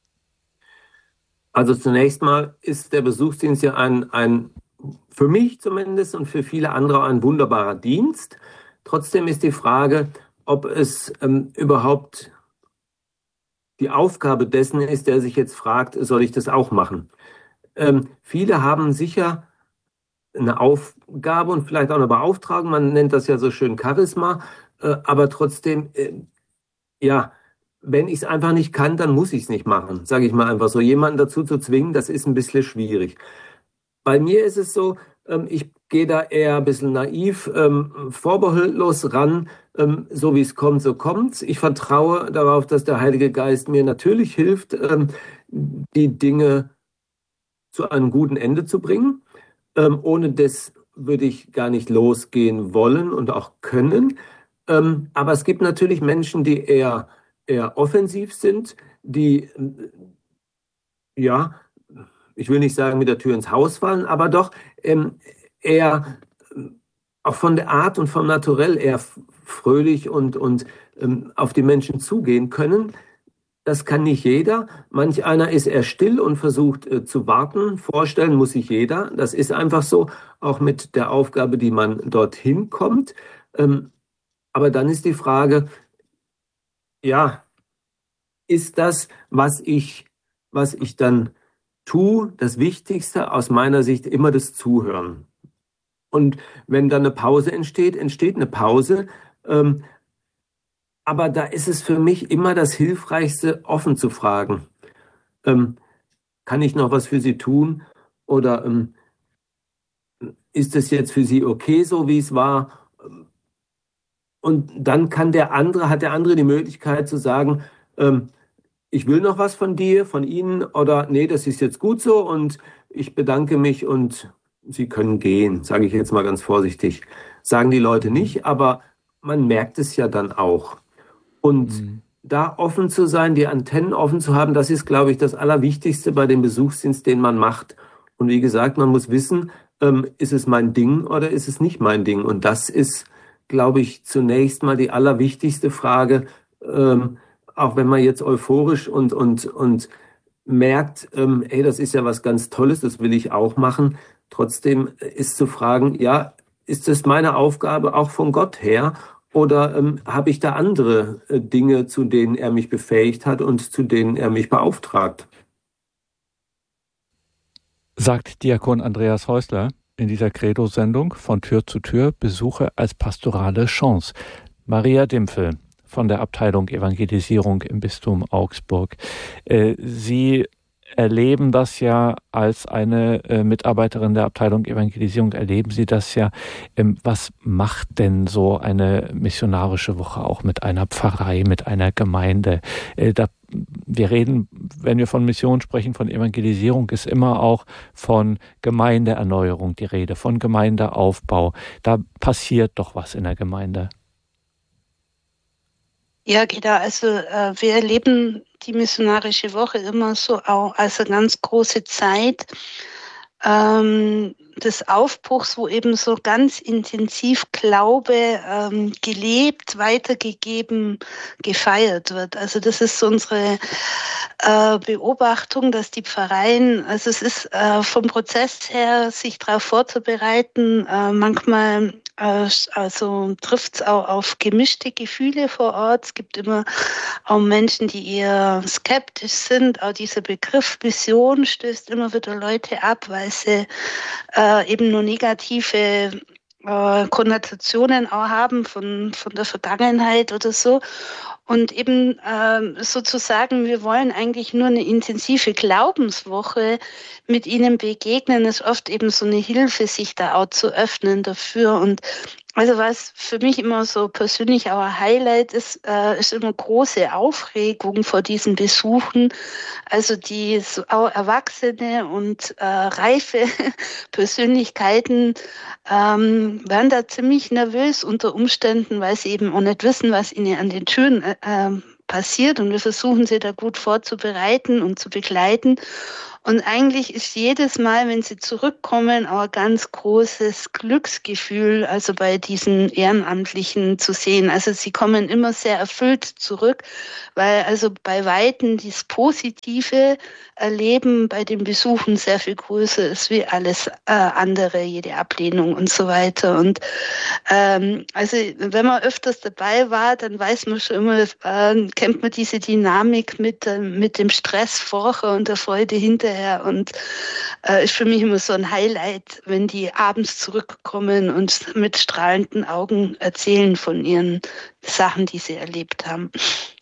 Also zunächst mal ist der Besuchsdienst ja ein für mich zumindest und für viele andere ein wunderbarer Dienst. Trotzdem ist die Frage, ob es überhaupt die Aufgabe dessen ist, der sich jetzt fragt, soll ich das auch machen? Viele haben sicher eine Aufgabe und vielleicht auch eine Beauftragung, man nennt das ja so schön Charisma, aber trotzdem, ja, wenn ich es einfach nicht kann, dann muss ich es nicht machen, sage ich mal einfach so. Jemanden dazu zu zwingen, das ist ein bisschen schwierig. Bei mir ist es so, ich gehe da eher ein bisschen naiv, vorbehaltlos ran, so wie es kommt, so kommt's. Ich vertraue darauf, dass der Heilige Geist mir natürlich hilft, die Dinge zu einem guten Ende zu bringen. Ohne das würde ich gar nicht losgehen wollen und auch können. Aber es gibt natürlich Menschen, die eher offensiv sind, die, ja, ich will nicht sagen, mit der Tür ins Haus fallen, aber doch eher auch von der Art und vom Naturell eher fröhlich und auf die Menschen zugehen können. Das kann nicht jeder. Manch einer ist eher still und versucht zu warten. Vorstellen muss sich jeder. Das ist einfach so, auch mit der Aufgabe, die man dorthin kommt. Aber dann ist die Frage, ja, ist das, was ich dann tue, das Wichtigste aus meiner Sicht immer das Zuhören. Und wenn dann eine Pause entsteht eine Pause. Aber da ist es für mich immer das Hilfreichste, offen zu fragen. Kann ich noch was für Sie tun? Oder ist es jetzt für Sie okay, so wie es war? Und dann hat der andere die Möglichkeit zu sagen, ich will noch was von dir, von Ihnen, oder nee, das ist jetzt gut so und ich bedanke mich und Sie können gehen, sage ich jetzt mal ganz vorsichtig. Sagen die Leute nicht, aber man merkt es ja dann auch. Und da offen zu sein, die Antennen offen zu haben, das ist, glaube ich, das Allerwichtigste bei dem Besuchsdienst, den man macht. Und wie gesagt, man muss wissen, ist es mein Ding oder ist es nicht mein Ding? Und das ist, glaube ich, zunächst mal die allerwichtigste Frage, auch wenn man jetzt euphorisch und merkt, hey, das ist ja was ganz Tolles, das will ich auch machen. Trotzdem ist zu fragen, ja, ist es meine Aufgabe auch von Gott her? Oder habe ich da andere Dinge, zu denen er mich befähigt hat und zu denen er mich beauftragt? Sagt Diakon Andreas Häusler in dieser Credo-Sendung von Tür zu Tür, Besuche als pastorale Chance. Maria Dimpfel von der Abteilung Evangelisierung im Bistum Augsburg. Sie erleben das ja als eine Mitarbeiterin der Abteilung Evangelisierung, erleben Sie das ja. Was macht denn so eine missionarische Woche auch mit einer Pfarrei, mit einer Gemeinde? Wir reden, wenn wir von Mission sprechen, von Evangelisierung, ist immer auch von Gemeindeerneuerung die Rede, von Gemeindeaufbau. Da passiert doch was in der Gemeinde. Ja, genau. Also wir erleben die missionarische Woche immer so auch als eine ganz große Zeit des Aufbruchs, wo eben so ganz intensiv Glaube gelebt, weitergegeben, gefeiert wird. Also das ist so unsere Beobachtung, dass die Pfarreien, also es ist vom Prozess her, sich darauf vorzubereiten, manchmal also trifft es auch auf gemischte Gefühle vor Ort. Es gibt immer auch Menschen, die eher skeptisch sind. Auch dieser Begriff Mission stößt immer wieder Leute ab, weil sie eben nur negative Konnotationen auch haben von der Vergangenheit oder so. Und eben sozusagen, wir wollen eigentlich nur eine intensive Glaubenswoche mit ihnen begegnen, ist oft eben so eine Hilfe, sich da auch zu öffnen dafür. Und also was für mich immer so persönlich auch ein Highlight ist, ist immer große Aufregung vor diesen Besuchen. Also die so auch erwachsene und reife Persönlichkeiten werden da ziemlich nervös unter Umständen, weil sie eben auch nicht wissen, was ihnen an den Türen passiert. Und wir versuchen sie da gut vorzubereiten und zu begleiten. Und eigentlich ist jedes Mal, wenn sie zurückkommen, auch ein ganz großes Glücksgefühl, also bei diesen Ehrenamtlichen zu sehen. Also sie kommen immer sehr erfüllt zurück, weil also bei Weitem das Positive Erleben bei den Besuchen sehr viel größer ist wie alles andere, jede Ablehnung und so weiter. Und also wenn man öfters dabei war, dann weiß man schon immer, kennt man diese Dynamik mit dem Stress vorher und der Freude hinterher. Und ist für mich immer so ein Highlight, wenn die abends zurückkommen und mit strahlenden Augen erzählen von ihren Sachen, die sie erlebt haben.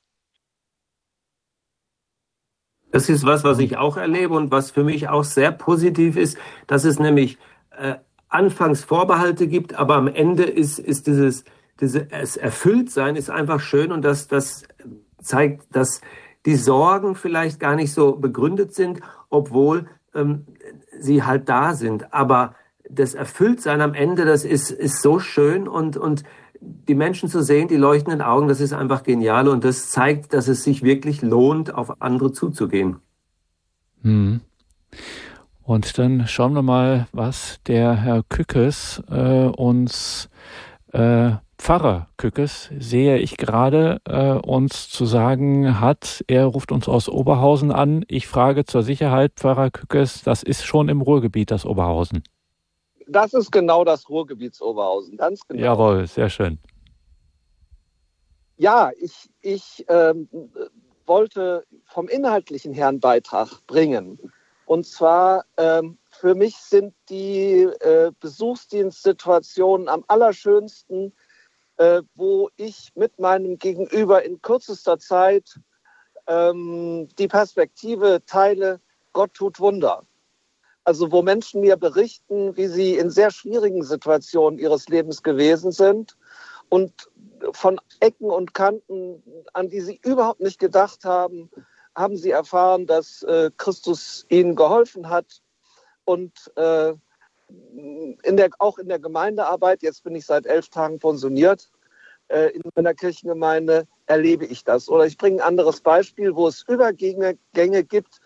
Das ist was ich auch erlebe und was für mich auch sehr positiv ist, dass es nämlich anfangs Vorbehalte gibt, aber am Ende ist dieses Erfülltsein ist einfach schön und das zeigt, dass die Sorgen vielleicht gar nicht so begründet sind, obwohl sie halt da sind. Aber das Erfülltsein am Ende, das ist so schön und die Menschen zu sehen, die leuchtenden Augen, das ist einfach genial und das zeigt, dass es sich wirklich lohnt, auf andere zuzugehen. Und dann schauen wir mal, was der Herr Kückes uns, Pfarrer Kückes, sehe ich gerade, uns zu sagen hat. Er ruft uns aus Oberhausen an. Ich frage zur Sicherheit, Pfarrer Kückes, das ist schon im Ruhrgebiet, das Oberhausen. Das ist genau das Ruhrgebiets Oberhausen, ganz genau. Jawohl, sehr schön. Ja, ich wollte vom Inhaltlichen her einen Beitrag bringen. Und zwar, für mich sind die Besuchsdienstsituationen am allerschönsten, wo ich mit meinem Gegenüber in kürzester Zeit die Perspektive teile, Gott tut Wunder. Also wo Menschen mir berichten, wie sie in sehr schwierigen Situationen ihres Lebens gewesen sind und von Ecken und Kanten, an die sie überhaupt nicht gedacht haben, haben sie erfahren, dass Christus ihnen geholfen hat. Und auch in der Gemeindearbeit, jetzt bin ich seit 11 Tagen pensioniert, in meiner Kirchengemeinde erlebe ich das. Oder ich bringe ein anderes Beispiel, wo es Übergänge gibt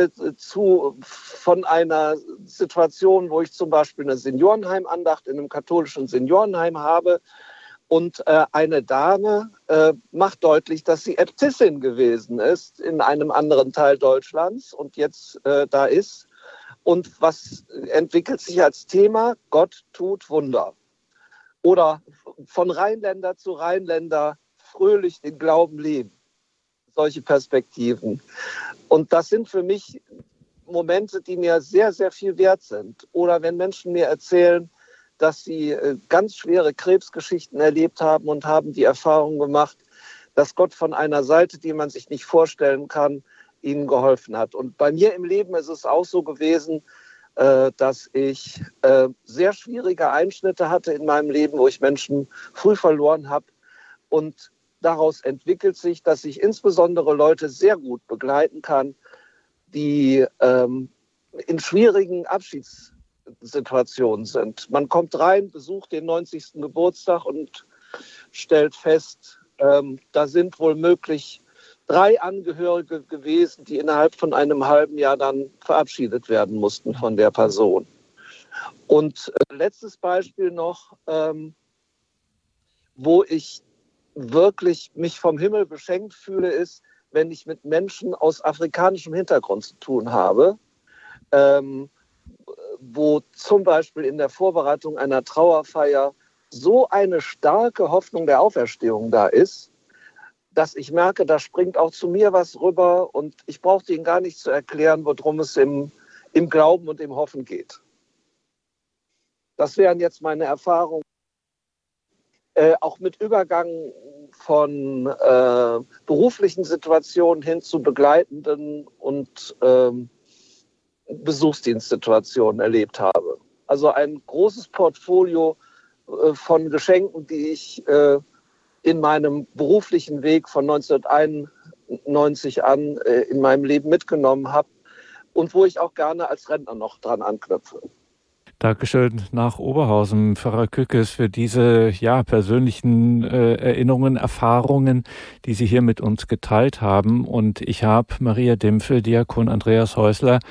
von einer Situation, wo ich zum Beispiel eine Seniorenheimandacht in einem katholischen Seniorenheim habe und eine Dame macht deutlich, dass sie Äbtissin gewesen ist in einem anderen Teil Deutschlands und jetzt da ist. Und was entwickelt sich als Thema? Gott tut Wunder. Oder von Rheinländer zu Rheinländer fröhlich den Glauben leben. Solche Perspektiven. Und das sind für mich Momente, die mir sehr, sehr viel wert sind. Oder wenn Menschen mir erzählen, dass sie ganz schwere Krebsgeschichten erlebt haben und haben die Erfahrung gemacht, dass Gott von einer Seite, die man sich nicht vorstellen kann, ihnen geholfen hat. Und bei mir im Leben ist es auch so gewesen, dass ich sehr schwierige Einschnitte hatte in meinem Leben, wo ich Menschen früh verloren habe. Und daraus entwickelt sich, dass ich insbesondere Leute sehr gut begleiten kann, die in schwierigen Abschiedssituationen sind. Man kommt rein, besucht den 90. Geburtstag und stellt fest, da sind wohl möglich 3 Angehörige gewesen, die innerhalb von einem halben Jahr dann verabschiedet werden mussten von der Person. Und letztes Beispiel noch, wo ich wirklich mich vom Himmel beschenkt fühle, ist, wenn ich mit Menschen aus afrikanischem Hintergrund zu tun habe, wo zum Beispiel in der Vorbereitung einer Trauerfeier so eine starke Hoffnung der Auferstehung da ist, dass ich merke, da springt auch zu mir was rüber und ich brauche Ihnen gar nicht zu erklären, worum es im Glauben und im Hoffen geht. Das wären jetzt meine Erfahrungen, auch mit Übergang von beruflichen Situationen hin zu begleitenden und Besuchsdienstsituationen erlebt habe. Also ein großes Portfolio von Geschenken, die ich in meinem beruflichen Weg von 1991 an in meinem Leben mitgenommen habe und wo ich auch gerne als Rentner noch dran anknüpfe. Dankeschön nach Oberhausen, Pfarrer Kückes, für diese persönlichen Erinnerungen, Erfahrungen, die Sie hier mit uns geteilt haben. Und ich habe Maria Dempfel, Diakon Andreas Häusler,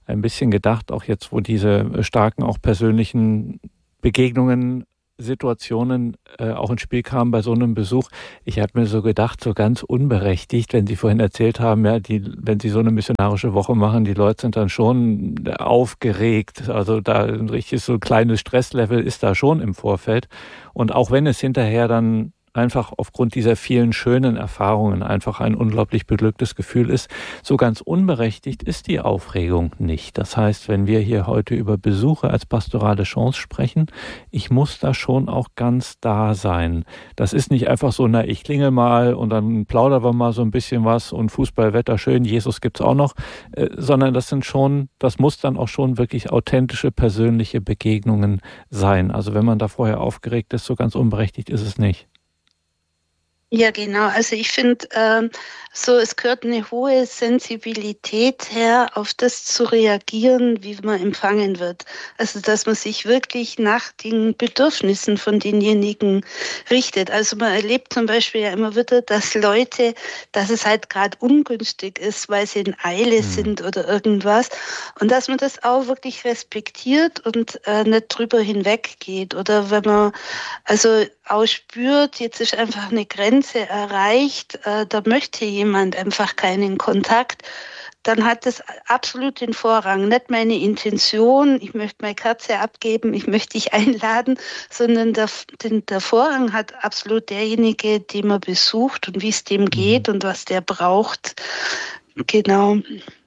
ein bisschen gedacht, auch jetzt, wo diese starken, auch persönlichen Begegnungen, Situationen auch ins Spiel kamen bei so einem Besuch. Ich habe mir so gedacht, so ganz unberechtigt, wenn Sie vorhin erzählt haben, ja, wenn Sie so eine missionarische Woche machen, die Leute sind dann schon aufgeregt. Also da ein richtig so kleines Stresslevel ist da schon im Vorfeld. Und auch wenn es hinterher dann einfach aufgrund dieser vielen schönen Erfahrungen einfach ein unglaublich beglücktes Gefühl ist, so ganz unberechtigt ist die Aufregung nicht. Das heißt, wenn wir hier heute über Besuche als pastorale Chance sprechen, ich muss da schon auch ganz da sein. Das ist nicht einfach so, na, ich klingel mal und dann plaudern wir mal so ein bisschen was und Fußballwetter schön, Jesus gibt's auch noch, sondern das muss dann auch schon wirklich authentische, persönliche Begegnungen sein. Also wenn man da vorher aufgeregt ist, so ganz unberechtigt ist es nicht. Ja, genau. Also ich finde, es gehört eine hohe Sensibilität her, auf das zu reagieren, wie man empfangen wird. Also dass man sich wirklich nach den Bedürfnissen von denjenigen richtet. Also man erlebt zum Beispiel ja immer wieder, dass es halt gerade ungünstig ist, weil sie in Eile sind oder irgendwas. Und dass man das auch wirklich respektiert und nicht drüber hinweggeht. Oder wenn man also auch spürt, jetzt ist einfach eine Grenze erreicht, da möchte jemand einfach keinen Kontakt, dann hat das absolut den Vorrang. Nicht meine Intention, ich möchte meine Kerze abgeben, ich möchte dich einladen, sondern der Vorrang hat absolut derjenige, den man besucht und wie es dem geht und was der braucht. Genau.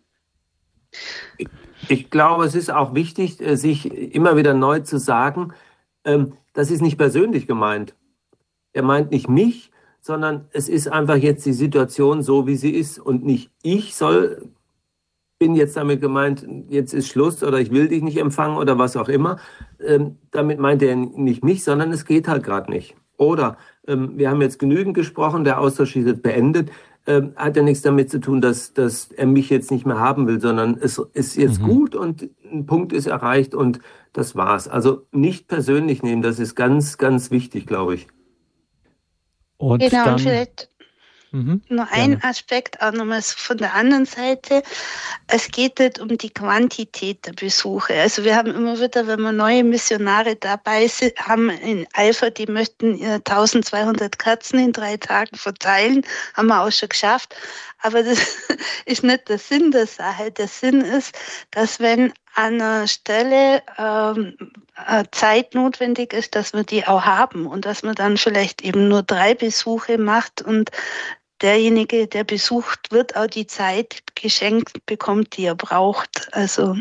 Ich glaube, es ist auch wichtig, sich immer wieder neu zu sagen, das ist nicht persönlich gemeint. Er meint nicht mich, sondern es ist einfach jetzt die Situation so, wie sie ist. Und nicht bin jetzt damit gemeint, jetzt ist Schluss oder ich will dich nicht empfangen oder was auch immer. Damit meint er nicht mich, sondern es geht halt gerade nicht. Oder wir haben jetzt genügend gesprochen, der Austausch ist jetzt beendet. Hat ja nichts damit zu tun, dass er mich jetzt nicht mehr haben will, sondern es ist jetzt gut und ein Punkt ist erreicht und das war's. Also nicht persönlich nehmen, das ist ganz, ganz wichtig, glaube ich. Und genau, dann, und vielleicht nur ein Aspekt auch nochmal von der anderen Seite. Es geht nicht um die Quantität der Besuche. Also wir haben immer wieder, wenn wir neue Missionare dabei haben in Eifer, die möchten 1200 Kerzen in 3 Tagen verteilen, haben wir auch schon geschafft. Aber das ist nicht der Sinn der Sache. Der Sinn ist, dass wenn an einer Stelle Zeit notwendig ist, dass wir die auch haben und dass man dann vielleicht eben nur 3 Besuche macht und derjenige, der besucht wird, auch die Zeit geschenkt bekommt, die er braucht. Also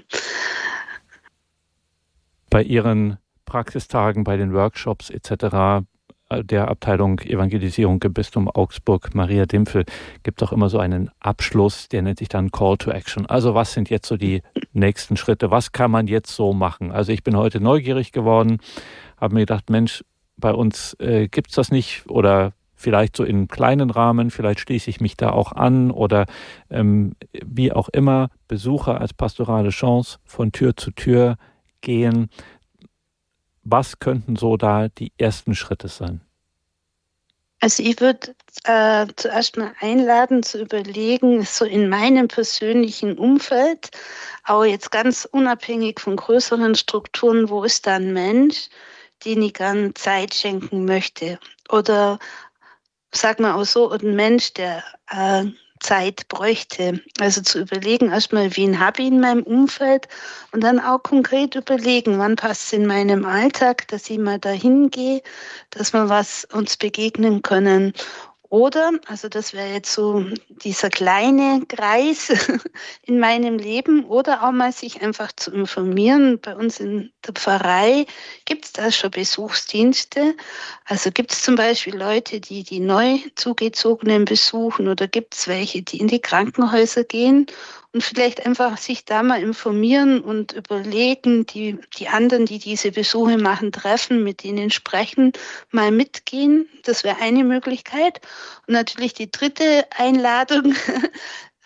bei Ihren Praxistagen, bei den Workshops etc. der Abteilung Evangelisierung im Bistum Augsburg, Maria Dimpfel, gibt auch immer so einen Abschluss, der nennt sich dann Call to Action. Also was sind jetzt so die nächsten Schritte? Was kann man jetzt so machen? Also ich bin heute neugierig geworden, habe mir gedacht, Mensch, bei uns gibt's das nicht oder vielleicht so in kleinen Rahmen, vielleicht schließe ich mich da auch an oder wie auch immer, Besucher als pastorale Chance von Tür zu Tür gehen. Was könnten so da die ersten Schritte sein? Also ich würde zuerst mal einladen zu überlegen, so in meinem persönlichen Umfeld, auch jetzt ganz unabhängig von größeren Strukturen, wo ist da ein Mensch, den ich gern Zeit schenken möchte? Oder sag mal auch so, ein Mensch, der Zeit bräuchte. Also zu überlegen, erstmal, wen habe ich in meinem Umfeld und dann auch konkret überlegen, wann passt es in meinem Alltag, dass ich mal dahin gehe, dass wir uns begegnen können. Oder, also das wäre jetzt so dieser kleine Kreis in meinem Leben, oder auch mal sich einfach zu informieren. Bei uns in der Pfarrei gibt es da schon Besuchsdienste. Also gibt es zum Beispiel Leute, die neu Zugezogenen besuchen, oder gibt es welche, die in die Krankenhäuser gehen und vielleicht einfach sich da mal informieren und überlegen, die anderen, die diese Besuche machen, treffen, mit denen sprechen, mal mitgehen. Das wäre eine Möglichkeit. Und natürlich die dritte Einladung,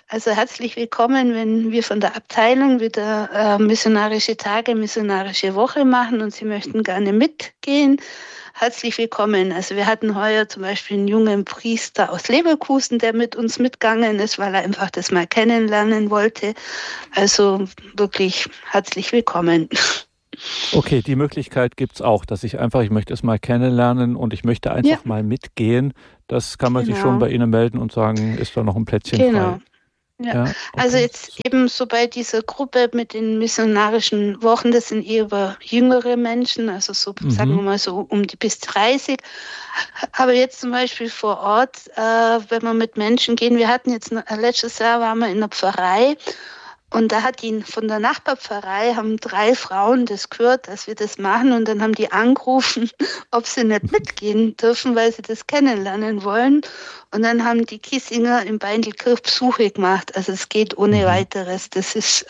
Also herzlich willkommen, wenn wir von der Abteilung wieder missionarische Tage, missionarische Woche machen und Sie möchten gerne mitgehen. Herzlich willkommen. Also wir hatten heuer zum Beispiel einen jungen Priester aus Leverkusen, der mit uns mitgegangen ist, weil er einfach das mal kennenlernen wollte. Also wirklich herzlich willkommen. Okay, die Möglichkeit gibt's auch, dass ich möchte es mal kennenlernen und ich möchte einfach mal mitgehen. Das kann man sich schon bei Ihnen melden und sagen, ist da noch ein Plätzchen frei. Ja, okay. Also jetzt eben so bei dieser Gruppe mit den missionarischen Wochen, das sind eher jüngere Menschen, also so, sagen wir mal so um die bis 30. Aber jetzt zum Beispiel vor Ort, wenn wir mit Menschen gehen, wir hatten jetzt, letztes Jahr waren wir in einer Pfarrei und da hat die von der Nachbarpfarrei, haben 3 Frauen das gehört, dass wir das machen und dann haben die angerufen, ob sie nicht mitgehen dürfen, weil sie das kennenlernen wollen. Und dann haben die Kissinger im Beindelkirch Besuche gemacht. Also es geht ohne weiteres. Das ist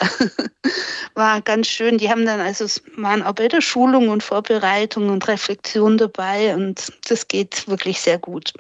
war ganz schön. Die haben dann waren auch bei der Schulung und Vorbereitung und Reflexion dabei und das geht wirklich sehr gut.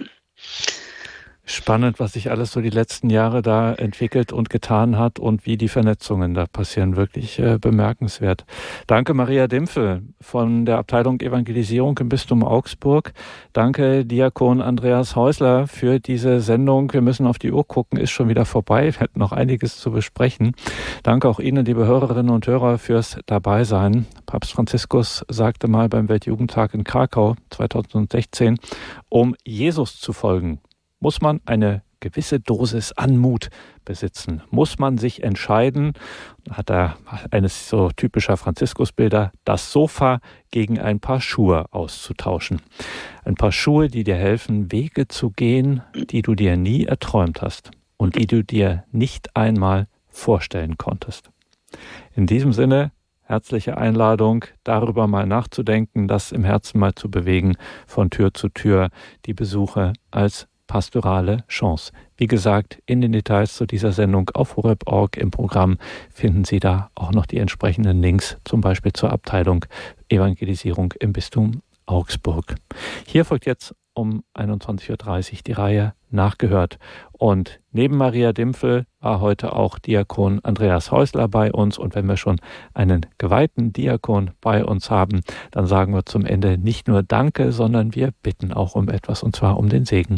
Spannend, was sich alles so die letzten Jahre da entwickelt und getan hat und wie die Vernetzungen da passieren. Wirklich bemerkenswert. Danke, Maria Dimpfel von der Abteilung Evangelisierung im Bistum Augsburg. Danke, Diakon Andreas Häusler, für diese Sendung. Wir müssen auf die Uhr gucken, ist schon wieder vorbei. Wir hätten noch einiges zu besprechen. Danke auch Ihnen, liebe Hörerinnen und Hörer, fürs Dabeisein. Papst Franziskus sagte mal beim Weltjugendtag in Krakau 2016, um Jesus zu folgen, muss man eine gewisse Dosis an Mut besitzen. Muss man sich entscheiden, hat er eines so typischer Franziskusbilder, das Sofa gegen ein paar Schuhe auszutauschen. Ein paar Schuhe, die dir helfen, Wege zu gehen, die du dir nie erträumt hast und die du dir nicht einmal vorstellen konntest. In diesem Sinne, herzliche Einladung, darüber mal nachzudenken, das im Herzen mal zu bewegen, von Tür zu Tür, die Besuche als pastorale Chance. Wie gesagt, in den Details zu dieser Sendung auf horeb.org im Programm finden Sie da auch noch die entsprechenden Links, zum Beispiel zur Abteilung Evangelisierung im Bistum Augsburg. Hier folgt jetzt um 21.30 Uhr die Reihe Nachgehört. Und neben Maria Dimpfel war heute auch Diakon Andreas Häusler bei uns. Und wenn wir schon einen geweihten Diakon bei uns haben, dann sagen wir zum Ende nicht nur Danke, sondern wir bitten auch um etwas, und zwar um den Segen.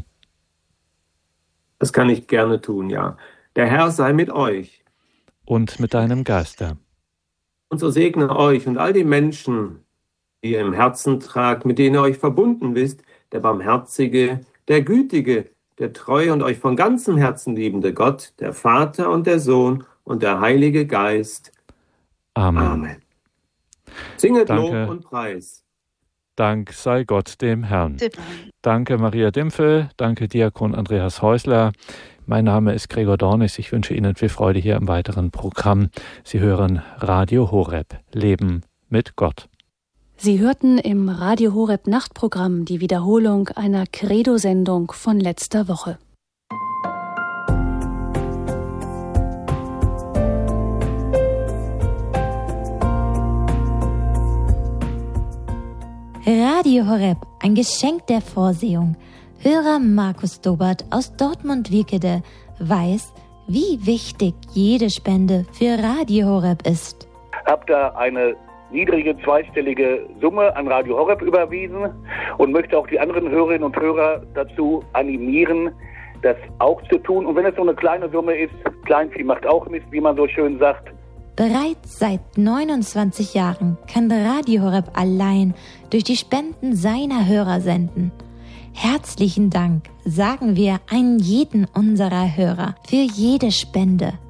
Das kann ich gerne tun, ja. Der Herr sei mit euch. Und mit deinem Geiste. Und so segne euch und all die Menschen, die ihr im Herzen tragt, mit denen ihr euch verbunden wisst, der Barmherzige, der Gütige, der treue und euch von ganzem Herzen liebende Gott, der Vater und der Sohn und der Heilige Geist. Amen. Amen. Singet Lob und Preis. Dank sei Gott dem Herrn. Danke Maria Dimpfel, danke Diakon Andreas Häusler. Mein Name ist Gregor Dornis. Ich wünsche Ihnen viel Freude hier im weiteren Programm. Sie hören Radio Horeb, Leben mit Gott. Sie hörten im Radio Horeb Nachtprogramm die Wiederholung einer Credo-Sendung von letzter Woche. Radio Horeb, ein Geschenk der Vorsehung. Hörer Markus Dobert aus Dortmund-Wickede weiß, wie wichtig jede Spende für Radio Horeb ist. Hab da eine niedrige zweistellige Summe an Radio Horeb überwiesen und möchte auch die anderen Hörerinnen und Hörer dazu animieren, das auch zu tun. Und wenn es so eine kleine Summe ist, Kleinvieh macht auch Mist, wie man so schön sagt. Bereits seit 29 Jahren kann Radio Horeb allein durch die Spenden seiner Hörer senden. Herzlichen Dank sagen wir an jeden unserer Hörer für jede Spende.